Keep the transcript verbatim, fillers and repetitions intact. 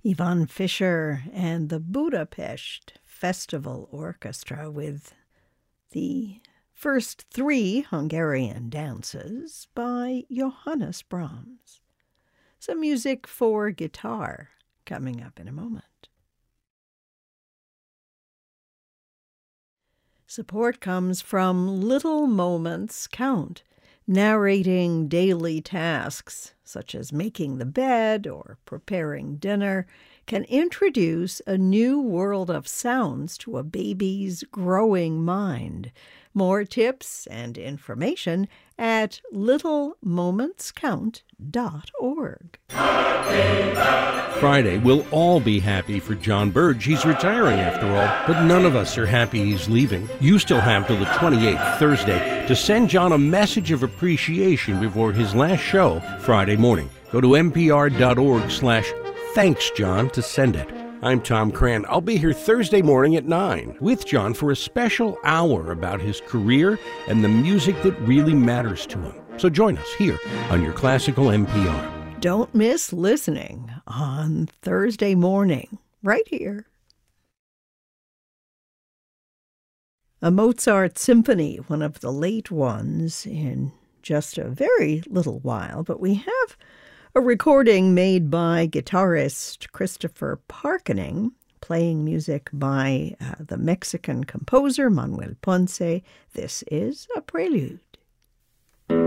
Ivan Fischer and the Budapest Festival Orchestra with the first three Hungarian dances by Johannes Brahms. Some music for guitar coming up in a moment. Support comes from Little Moments Count, narrating daily tasks such as making the bed or preparing dinner can introduce a new world of sounds to a baby's growing mind. More tips and information at little moments count dot org. Friday, we'll all be happy for John Burge. He's retiring after all, but none of us are happy he's leaving. You still have till the twenty-eighth, Thursday, to send John a message of appreciation before his last show Friday morning. Go to npr.org slash thanks, John, to send it. I'm Tom Cran. I'll be here Thursday morning at nine with John for a special hour about his career and the music that really matters to him. So join us here on your Classical N P R. Don't miss listening on Thursday morning, right here. A Mozart symphony, one of the late ones in just a very little while, but we have a recording made by guitarist Christopher Parkening, playing music by uh, the Mexican composer Manuel Ponce. This is a prelude.